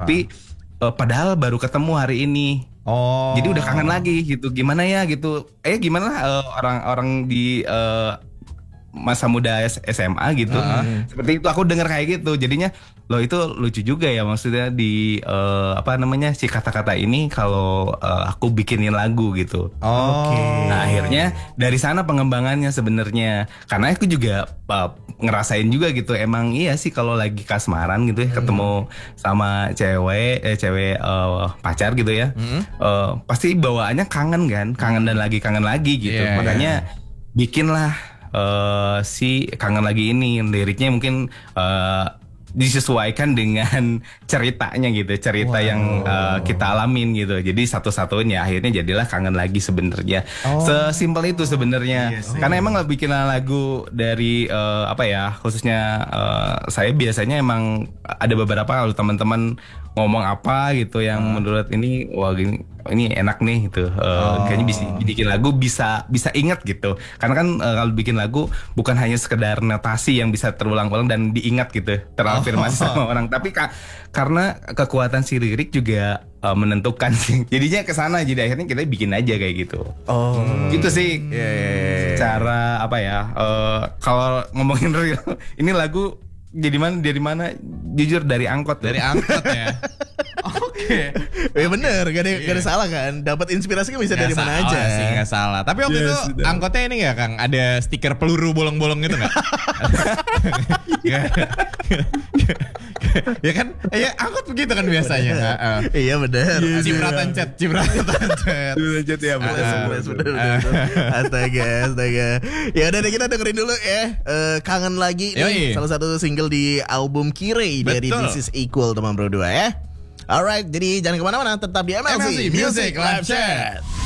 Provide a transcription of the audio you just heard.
Tapi padahal baru ketemu hari ini. Oh. Jadi udah kangen lagi gitu. Gimana ya gitu. Gimana orang-orang di masa muda SMA gitu. Seperti itu aku dengar kayak gitu. Jadinya loh itu lucu juga ya, maksudnya di si kata-kata ini kalau aku bikinin lagu gitu. Oke. Nah, akhirnya dari sana pengembangannya sebenarnya. Karena aku juga ngerasain juga gitu. Emang iya sih kalau lagi kasmaran gitu ya, ketemu sama cewek pacar gitu ya. Pasti bawaannya kangen kan, kangen dan lagi gitu. Makanya bikinlah si kangen lagi ini, liriknya mungkin disesuaikan dengan ceritanya gitu, cerita yang kita alamin gitu. Jadi satu-satunya akhirnya jadilah kangen lagi sebenarnya. Sesimpel itu sebenarnya. Karena emang bikin lagu dari khususnya saya biasanya emang ada beberapa kalau teman-teman ngomong apa gitu yang menurut ini ini enak nih gitu. Kayaknya bisa bikin lagu bisa ingat gitu. Karena kan kalau bikin lagu bukan hanya sekedar notasi yang bisa terulang-ulang dan diingat gitu, terafirmasi sama orang. Tapi karena kekuatan si lirik juga menentukan sih. Jadinya kesana, jadi akhirnya kita bikin aja kayak gitu. Gitu sih. Cara kalau ngomongin real, ini lagu dari mana? Jujur dari angkot. Dari angkot ya. Oke. Ya bener, gak ada salah kan. Dapat inspirasi kan bisa dari mana aja. Sih gak salah. Tapi waktu itu angkotnya ini gak Kang? Ada stiker peluru bolong-bolong gitu gak? Ya kan? Ya angkot begitu kan biasanya. Iya bener. Cipratan cat ya bener. Astaga. Ya udah deh, kita dengerin dulu ya. Kangen lagi nih. Salah satu single di album Kirei dari This Is Equal teman berdua ya. Alright, jadi jangan kemana-mana, tetap di MLC Music Live Chat.